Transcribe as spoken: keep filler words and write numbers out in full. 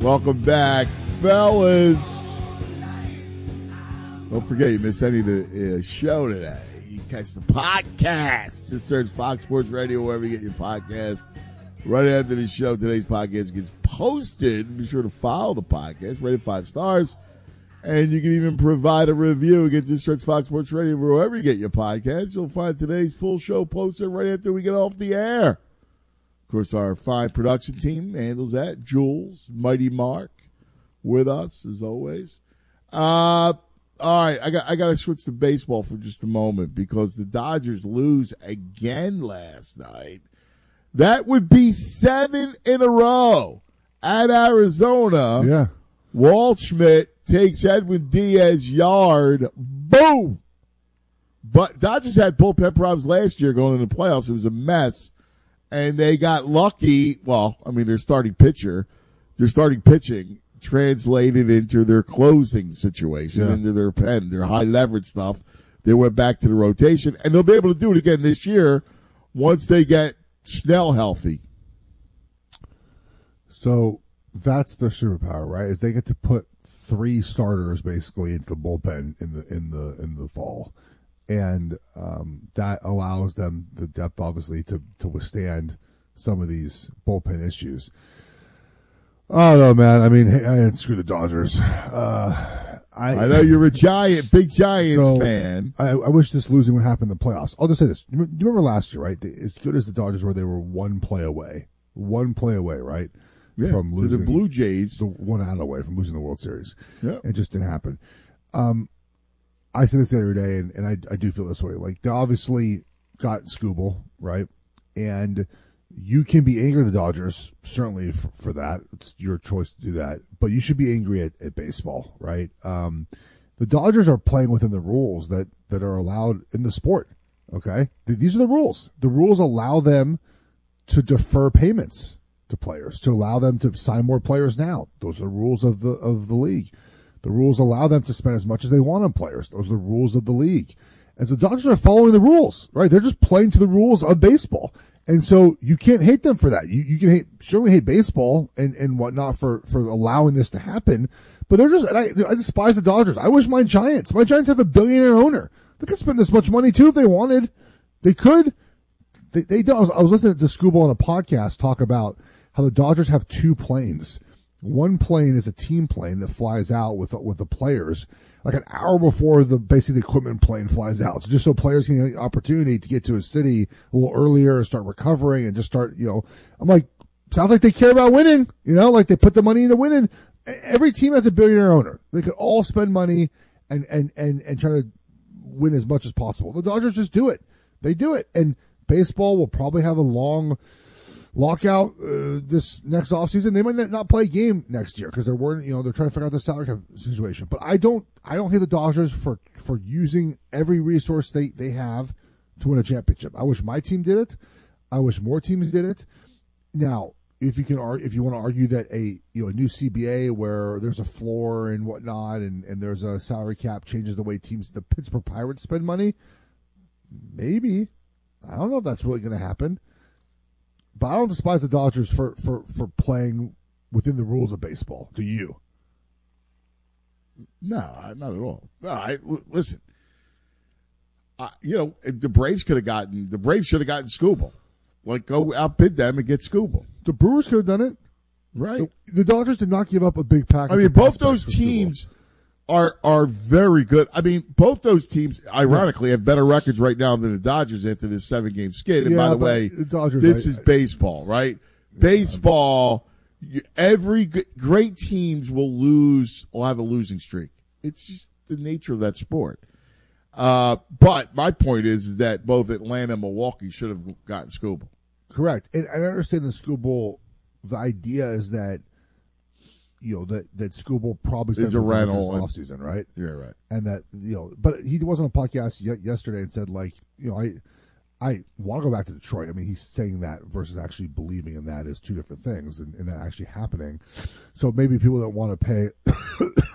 Welcome back, fellas. Don't forget, you miss any of the uh, show today. You can catch the podcast. Just search Fox Sports Radio wherever you get your podcast. Right after the show, today's podcast gets posted. Be sure to follow the podcast. Rate it five stars. And you can even provide a review. Again, just search Fox Sports Radio wherever you get your podcast. You'll find today's full show posted right after we get off the air. Of course, our fine production team handles that. Jules, Mighty Mark, with us as always. Uh, all right, I got I got to switch to baseball for just a moment because the Dodgers lose again last night. That would be seven in a row at Arizona. Yeah. Waldschmidt takes Edwin Diaz yard. Boom! But Dodgers had bullpen problems last year going into the playoffs. It was a mess. And they got lucky. Well, I mean, their starting pitcher, their starting pitching translated into their closing situation, yeah. into their pen, their high leverage stuff. They went back to the rotation, and they'll be able to do it again this year once they get Snell healthy. So that's their superpower, right? Is they get to put three starters basically into the bullpen in the in the in the fall, and um, that allows them the depth, obviously, to to withstand some of these bullpen issues. Oh no, man! I mean, hey, I screw the Dodgers. Uh, I, I know you're a giant, big Giants so fan. I, I wish this losing would happen in the playoffs. I'll just say this: you remember last year, right? As good as the Dodgers were, they were one play away, one play away, right? Yeah, from losing the Blue Jays, the one out away from losing the World Series. Yeah, it just didn't happen. Um, I said this the other day, and, and I, I do feel this way. Like, they obviously got Skubal, right? And you can be angry at the Dodgers, certainly for, for that. It's your choice to do that. But you should be angry at, at baseball, right? Um, the Dodgers are playing within the rules that, that are allowed in the sport, okay? These are the rules. The rules allow them to defer payments to players, to allow them to sign more players now. Those are the rules of the of the league. The rules allow them to spend as much as they want on players. Those are the rules of the league. And so Dodgers are following the rules, right? They're just playing to the rules of baseball. And so you can't hate them for that. You you can hate, certainly hate baseball and, and whatnot for, for allowing this to happen. But they're just, and I, I despise the Dodgers. I wish my Giants, my Giants have a billionaire owner. They could spend this much money too if they wanted. They could. They, they don't. I was, I was listening to Skubal on a podcast talk about how the Dodgers have two planes. One plane is a team plane that flies out with with the players like an hour before the basically the equipment plane flies out. So just so players can get the opportunity to get to a city a little earlier and start recovering and just start, you know, I'm like, sounds like they care about winning, you know, like they put the money into winning. Every team has a billionaire owner. They could all spend money and, and, and, and try to win as much as possible. The Dodgers just do it. They do it. And baseball will probably have a long lockout uh, this next offseason. They might not play a game next year because they're worried, you know, they're trying to figure out the salary cap situation. But I don't, I don't hate the Dodgers for, for using every resource they, they have to win a championship. I wish my team did it. I wish more teams did it. Now, if you can, if you want to argue that a, you know, a new C B A where there's a floor and whatnot, and, and there's a salary cap changes the way teams, the Pittsburgh Pirates spend money, maybe. I don't know if that's really going to happen. But I don't despise the Dodgers for, for, for playing within the rules of baseball. Do you? No, not at all. No, I, listen, uh, you know, the Braves could have gotten, the Braves should have gotten Skubal. Like, go outbid them and get Skubal. The Brewers could have done it. Right. The, the Dodgers did not give up a big package. I mean, both those teams are are very good. I mean, both those teams, ironically, have better records right now than the Dodgers after this seven-game skid. And yeah, by the way, the Dodgers, this I, is baseball, right? Yeah, baseball, you, every g- great teams will lose, will have a losing streak. It's just the nature of that sport. Uh, but my point is, is that both Atlanta and Milwaukee should have gotten Skubal. Correct. And I understand the Skubal, the idea is that, you know, that, that Skubal probably is a rental off season, right? Yeah, right. And that, you know, but he was on a podcast y- yesterday and said, like, you know, I, I want to go back to Detroit. I mean, he's saying that versus actually believing in that is two different things, and, and that actually happening. So maybe people don't want to pay